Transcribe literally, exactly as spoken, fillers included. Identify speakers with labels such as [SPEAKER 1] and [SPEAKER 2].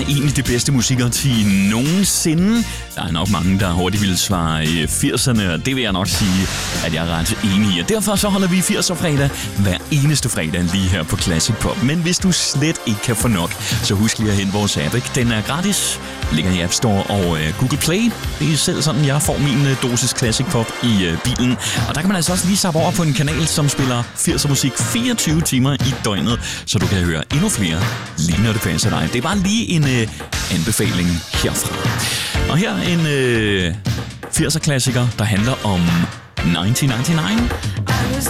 [SPEAKER 1] egentlig det bedste musikårti nogensinde? Der er nok mange, der hurtigt ville svare firserne, og det vil jeg nok sige, at jeg er ret enig i. Og derfor så holder vi firser-fredag hver eneste fredag lige her på Classic Pop. Men hvis du slet ikke kan få nok, så husk lige at hente vores app. Den er gratis, ligger i App Store og uh, Google Play. Det er selv sådan, jeg får min uh, dosis Classic Pop i uh, bilen. Og der kan man altså også lige zappe over på en kanal, som spiller firser musik fireogtyve timer i døgnet, så du kan høre endnu flere, lige når det passer dig. Det er bare lige en uh, anbefaling herfra. Og her en uh, firser-klassiker, der handler om nitten nioghalvfems.